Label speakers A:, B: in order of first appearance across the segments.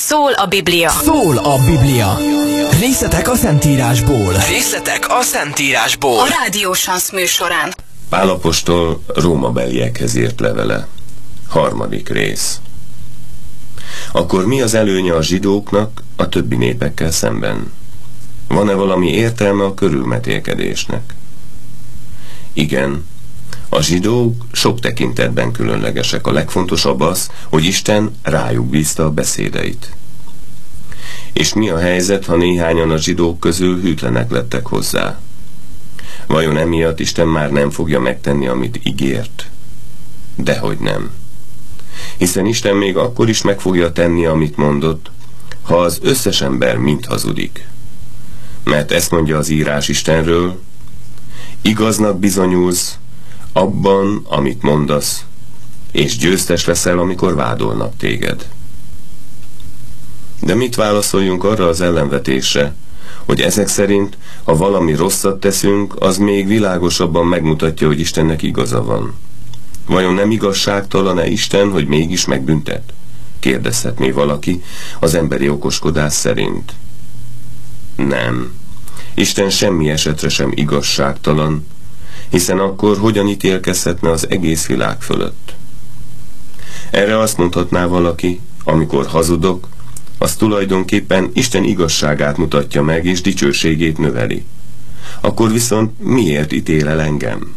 A: Szól a Biblia.
B: Szól a Biblia. Részletek a Szentírásból.
C: Részletek a Szentírásból.
A: A Rádió Sansz műsorán.
D: Pál apostol Rómabeliekhez írt levele. 3. rész. Akkor mi az előnye a zsidóknak a többi népekkel szemben? Van-e valami értelme a körülmetélkedésnek? Igen, a zsidók sok tekintetben különlegesek. A legfontosabb az, hogy Isten rájuk bízta a beszédeit. És mi a helyzet, ha néhányan a zsidók közül hűtlenek lettek hozzá? Vajon emiatt Isten már nem fogja megtenni, amit ígért? Dehogy nem. Hiszen Isten még akkor is meg fogja tenni, amit mondott, ha az összes ember mind hazudik. Mert ezt mondja az írás Istenről: igaznak bizonyulsz abban, amit mondasz, és győztes leszel, amikor vádolnak téged. De mit válaszoljunk arra az ellenvetésre, hogy ezek szerint, ha valami rosszat teszünk, az még világosabban megmutatja, hogy Istennek igaza van? Vajon nem igazságtalan-e Isten, hogy mégis megbüntet? Kérdezhetné valaki az emberi okoskodás szerint. Nem. Isten semmi esetre sem igazságtalan, hiszen akkor hogyan ítélkezhetne az egész világ fölött? Erre azt mondhatná valaki: amikor hazudok, az tulajdonképpen Isten igazságát mutatja meg, és dicsőségét növeli. Akkor viszont miért ítél el engem?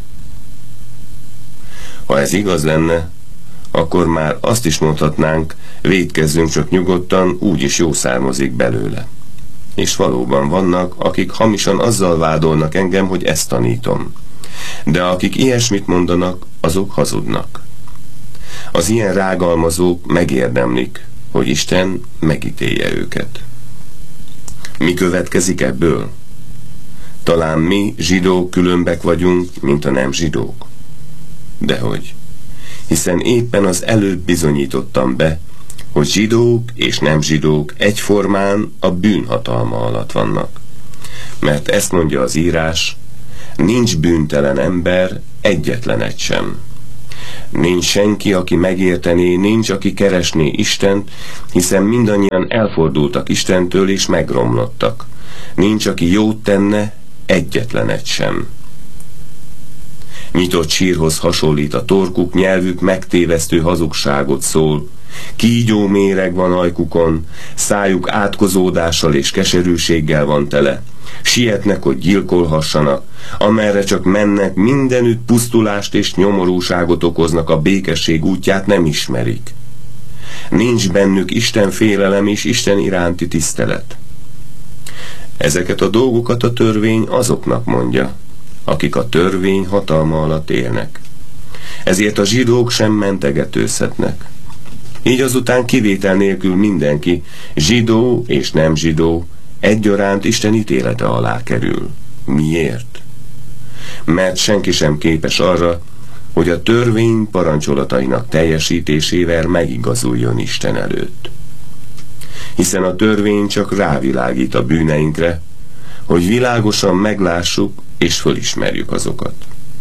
D: Ha ez igaz lenne, akkor már azt is mondhatnánk: vétkezzünk csak nyugodtan, úgyis jó származik belőle. És valóban vannak, akik hamisan azzal vádolnak engem, hogy ezt tanítom. De akik ilyesmit mondanak, azok hazudnak. Az ilyen rágalmazók megérdemlik, hogy Isten megítélje őket. Mi következik ebből? Talán mi, zsidók, különbek vagyunk, mint a nem zsidók. Dehogy. Hiszen éppen az előbb bizonyítottam be, hogy zsidók és nem zsidók egyformán a bűn hatalma alatt vannak. Mert ezt mondja az írás: nincs bűntelen ember, egyetlen egy sem. Nincs senki, aki megértené, nincs, aki keresné Istent, hiszen mindannyian elfordultak Istentől és megromlottak. Nincs, aki jót tenne, egyetlen egy sem. Nyitott sírhoz hasonlít a torkuk, nyelvük megtévesztő hazugságot szól. Kígyó méreg van ajkukon, szájuk átkozódással és keserűséggel van tele. Sietnek, hogy gyilkolhassanak, amerre csak mennek, mindenütt pusztulást és nyomorúságot okoznak, a békesség útját nem ismerik. Nincs bennük Isten félelem és Isten iránti tisztelet. Ezeket a dolgokat a törvény azoknak mondja, akik a törvény hatalma alatt élnek. Ezért a zsidók sem mentegetőzhetnek. Így azután kivétel nélkül mindenki, zsidó és nem zsidó, egyaránt Isten ítélete alá kerül. Miért? Mert senki sem képes arra, hogy a törvény parancsolatainak teljesítésével megigazuljon Isten előtt. Hiszen a törvény csak rávilágít a bűneinkre, hogy világosan meglássuk és fölismerjük azokat.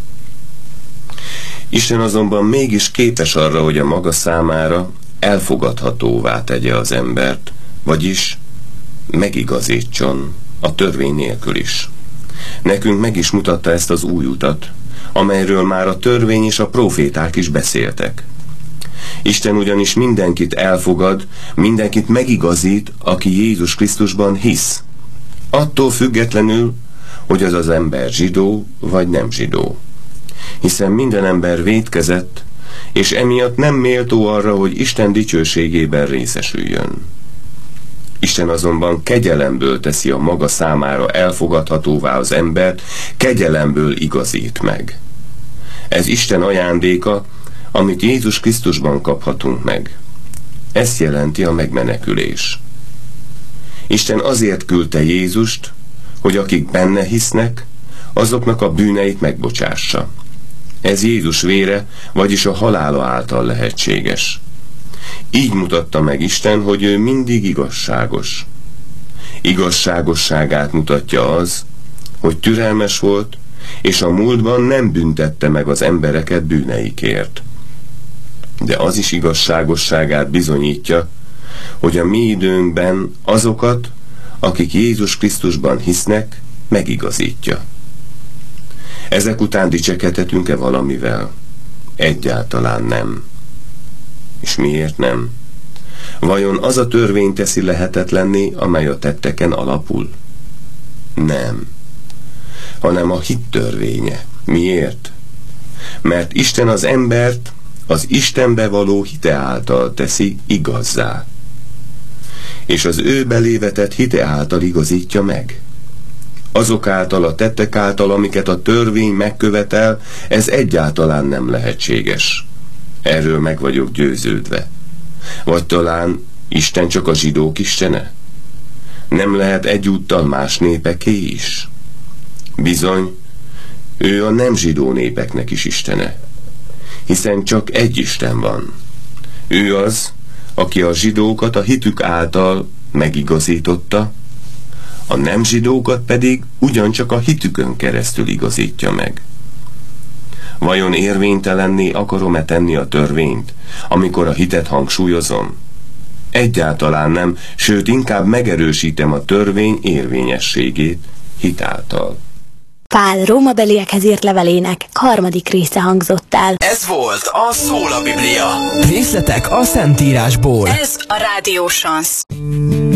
D: Isten azonban mégis képes arra, hogy a maga számára elfogadhatóvá tegye az embert, vagyis megigazítson a törvény nélkül is. Nekünk meg is mutatta ezt az új utat, amelyről már a törvény és a próféták is beszéltek. Isten ugyanis mindenkit elfogad, mindenkit megigazít, aki Jézus Krisztusban hisz. Attól függetlenül, hogy az az ember zsidó vagy nem zsidó. Hiszen minden ember vétkezett, és emiatt nem méltó arra, hogy Isten dicsőségében részesüljön. Isten azonban kegyelemből teszi a maga számára elfogadhatóvá az embert, kegyelemből igazít meg. Ez Isten ajándéka, amit Jézus Krisztusban kaphatunk meg. Ezt jelenti a megmenekülés. Isten azért küldte Jézust, hogy akik benne hisznek, azoknak a bűneit megbocsássa. Ez Jézus vére, vagyis a halála által lehetséges. Így mutatta meg Isten, hogy ő mindig igazságos. Igazságosságát mutatja az, hogy türelmes volt, és a múltban nem büntette meg az embereket bűneikért. De az is igazságosságát bizonyítja, hogy a mi időnkben azokat, akik Jézus Krisztusban hisznek, megigazítja. Ezek után dicsekedhetünk-e valamivel? Egyáltalán nem. És miért nem? Vajon az a törvény teszi lehetetlenné, amely a tetteken alapul? Nem. Hanem a hit törvénye. Miért? Mert Isten az embert az Istenbe való hite által teszi igazzá. És az ő belévetett hite által igazítja meg. Azok által, a tettek által, amiket a törvény megkövetel, ez egyáltalán nem lehetséges. Erről meg vagyok győződve. Vagy talán Isten csak a zsidók istene? Nem lehet egyúttal más népeké is? Bizony, ő a nem zsidó népeknek is istene. Hiszen csak egy Isten van. Ő az, aki a zsidókat a hitük által megigazította, a nem zsidókat pedig ugyancsak a hitükön keresztül igazítja meg. Vajon érvénytelenné akarom-e tenni a törvényt, amikor a hitet hangsúlyozom? Egyáltalán nem, sőt inkább megerősítem a törvény érvényességét hitáltal.
E: Pál rómabeliekhez írt levelének 3. része hangzott el.
C: Ez volt a Szól a Biblia.
B: Részletek a Szentírásból.
A: Ez a Rádió Chance.